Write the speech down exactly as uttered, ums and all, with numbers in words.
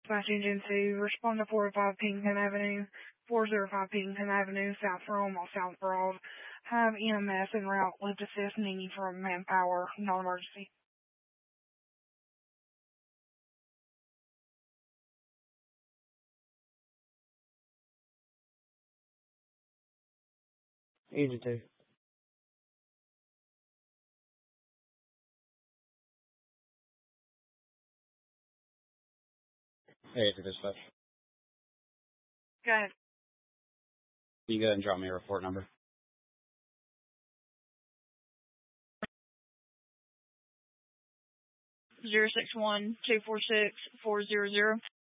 Dispatch Engine two, respond to four oh five Pington Avenue, four oh five Pington Avenue, South Rome or South Broad. Have E M S en route, lift assist needing from manpower, non-emergency. Agent two. Hey, it's a dispatch. Go ahead. You go ahead and drop me a report number. zero six one two four six four zero zero.